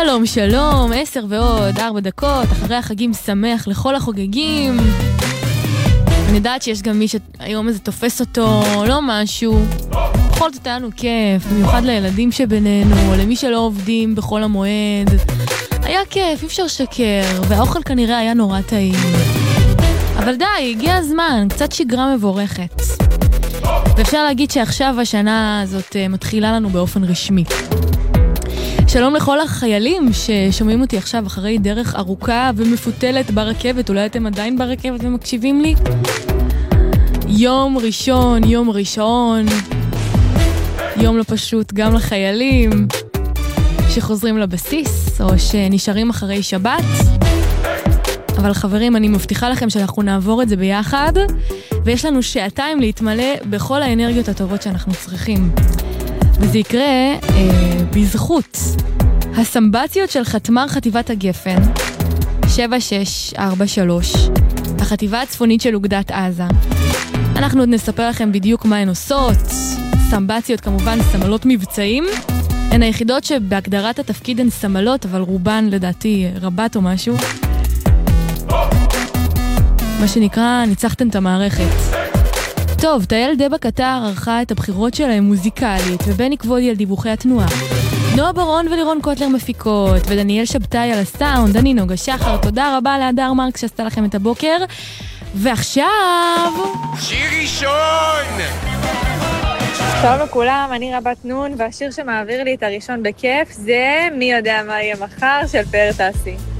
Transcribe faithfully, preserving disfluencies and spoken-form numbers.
שלום שלום, עשר ועוד ארבע דקות, אחרי החגים שמח לכל החוגגים. אני יודעת שיש גם מי שהיום הזה תופס אותו, לא משהו. בכל זאת היה לנו כיף, במיוחד לילדים שבינינו, או למי שלא עובדים בכל המועד. היה כיף, אי אפשר שקר, והאוכל כנראה היה נורא טעים. אבל די, הגיע הזמן, קצת שגרה מבורכת. ואפשר להגיד שעכשיו השנה הזאת מתחילה לנו באופן רשמי. שלום לכל החיילים ששומעים אותי עכשיו אחרי דרך ארוכה ומפותלת ברכבת, אולי אתם עדיין ברכבת ומקשיבים לי? יום ראשון, יום ראשון, יום לא פשוט גם לחיילים שחוזרים לבסיס או שנשארים אחרי שבת. אבל חברים, אני מבטיחה לכם שאנחנו נעבור את זה ביחד, ויש לנו שעתיים להתמלא בכל האנרגיות הטובות שאנחנו צריכים. וזה יקרה אה, בזכות הסמבציות של חתמר חטיבת הגפן שבע שש ארבע שלוש, החטיבה הצפונית של אוגדת עזה. אנחנו עוד נספר לכם בדיוק מה הן עושות. סמבציות כמובן סמלות מבצעים, הן היחידות שבהגדרת התפקיד הן סמלות, אבל רובן לדעתי רבת או משהו, מה שנקרא ניצחתם את המערכת. טוב, טייל דבה קטר ערכה את הבחירות שלהם מוזיקלית, ובני כבודי על דיווחי התנועה. נועה ברון ולירון קוטלר מפיקות, ודניאל שבתאי על הסאונד. אני נוגה שחר, תודה רבה להדר מרק שעשתה לכם את הבוקר. ועכשיו... שיר ראשון! שלום לכולם, אני רבת נון, והשיר שמעביר לי את הראשון בכיף זה מי יודע מה יהיה מחר של פאר טסי.